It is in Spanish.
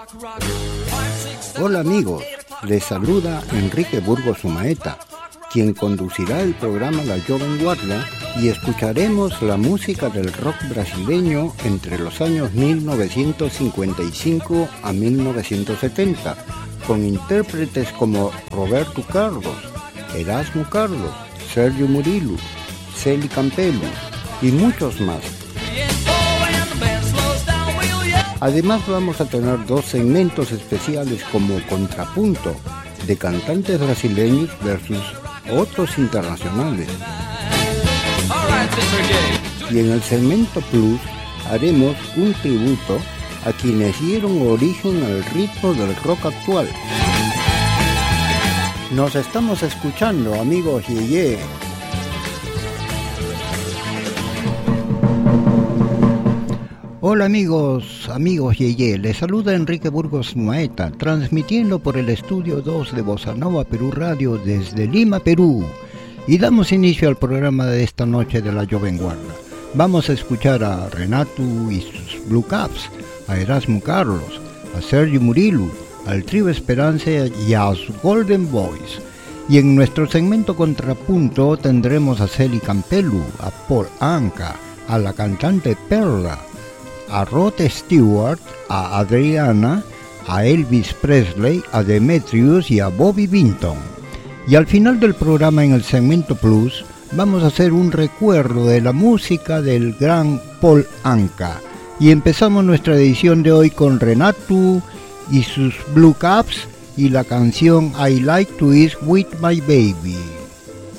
Hola amigos, les saluda Enrique Burgos Umaeta, quien conducirá el programa La Joven Guardia, y escucharemos la música del rock brasileño entre los años 1955 a 1970, con intérpretes como Roberto Carlos, Erasmo Carlos, Sergio Murilo, Celi Campelo y muchos más. Además vamos a tener dos segmentos especiales como Contrapunto, de cantantes brasileños versus otros internacionales. Y en el segmento Plus haremos un tributo a quienes dieron origen al ritmo del rock actual. Nos estamos escuchando, amigos Yeye. Hola amigos Yeye, les saluda Enrique Burgos Umaeta, transmitiendo por el estudio 2 de Bossa Nova Perú Radio desde Lima, Perú. Y damos inicio al programa de esta noche de La Joven Guardia. Vamos a escuchar a Renato y sus Blue Caps, a Erasmo Carlos, a Sergio Murilo, al Trío Esperanza y a sus Golden Boys. Y en nuestro segmento Contrapunto tendremos a Celi Campelo, a Paul Anka, a la cantante Perla, a Rod Stewart, a Adriana, a Elvis Presley, a Demetrius y a Bobby Vinton. Y al final del programa, en el segmento Plus, vamos a hacer un recuerdo de la música del gran Paul Anka. Y empezamos nuestra edición de hoy con Renato y sus Blue Caps y la canción I Like to Eat With My Baby.